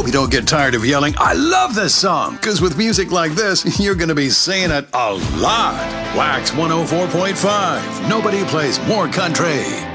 hope you don't get tired of yelling, "I love this song," because with music like this, you're going to be saying it a lot. Wax 104.5. Nobody plays more country.